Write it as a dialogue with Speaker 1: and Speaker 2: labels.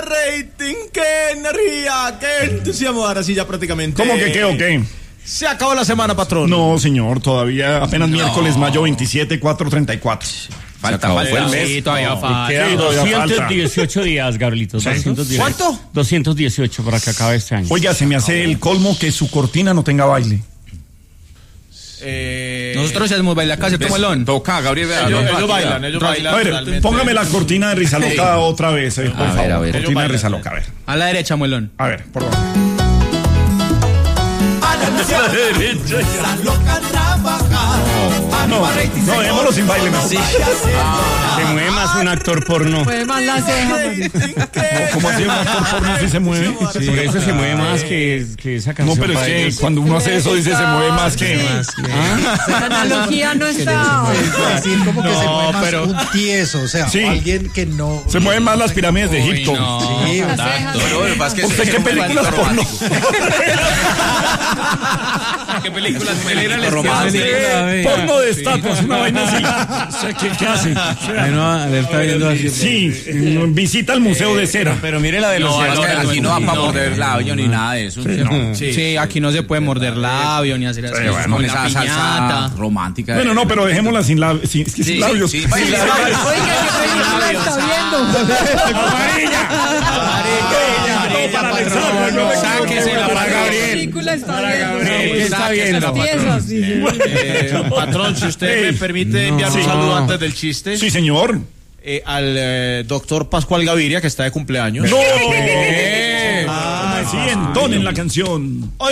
Speaker 1: rating, qué energía, qué entusiasmo. Ahora sí, ya prácticamente.
Speaker 2: ¿Cómo que qué o qué?
Speaker 1: Se acabó la semana, patrón.
Speaker 2: No, señor, todavía apenas miércoles, mayo 27, 4:34.
Speaker 3: Falta el mes.
Speaker 4: Sí, todavía falta.
Speaker 2: Queda todavía
Speaker 4: 218 días, Gabrielito. 218.
Speaker 1: ¿Cuánto?
Speaker 4: 218 para que acabe este año.
Speaker 2: Oiga, se me hace el colmo que su cortina no tenga baile.
Speaker 3: Nosotros hacemos bailar acá, ¿cierto, Melón? Toca, Gabriel.
Speaker 1: Ellos bailan.
Speaker 2: A ver,
Speaker 1: Realmente.
Speaker 2: póngame la cortina de Risa Loca otra vez, por favor.
Speaker 3: a ver.
Speaker 2: Cortina de Risa Loca, a ver.
Speaker 3: A la derecha, Melón.
Speaker 2: A ver, por favor. No, démoslo sin baile mejor.
Speaker 4: Se mueve más un actor porno.
Speaker 5: Mueve más la ceja.
Speaker 2: ¿Cómo así un actor porno si se mueve?
Speaker 4: Sí, por eso se mueve más que esa canción.
Speaker 2: No, pero es que cuando uno hace eso dice se mueve más que...
Speaker 5: La analogía no está.
Speaker 6: decir como que se mueve más
Speaker 3: pero-
Speaker 6: un tieso, o sea,
Speaker 2: Sí.
Speaker 6: alguien que no...
Speaker 2: Se mueven más las pirámides de Egipto.
Speaker 6: Sí,
Speaker 5: Las cejas.
Speaker 2: ¿Usted qué películas porno?
Speaker 3: ¿Qué películas?
Speaker 2: Porno de estatuas, una vaina así. O sea, ¿qué hace?
Speaker 4: Le está viendo así.
Speaker 2: Sí, visita el Museo de Cera.
Speaker 4: Pero mire la de los
Speaker 3: Aquí no va para morder labio ni nada de eso. Sí, aquí no se puede morder labio ni hacer así.
Speaker 2: bueno,
Speaker 3: Con esa salsa romántica.
Speaker 2: Bueno, no, pero dejémosla sin labios. Sin labios.
Speaker 3: Sí,
Speaker 5: Oiga, ¿qué película está viendo?
Speaker 3: Sáquesela para
Speaker 5: ¿Qué
Speaker 3: Gabriel.
Speaker 5: película está viendo?
Speaker 4: ¿Qué está viendo,
Speaker 5: Las piezas, sí.
Speaker 1: Patrón, si usted me permite enviar un saludo antes del chiste.
Speaker 2: Sí, señor.
Speaker 1: Al doctor Pascual Gaviria, que está de cumpleaños.
Speaker 2: ¡No! Sí, entonen la canción.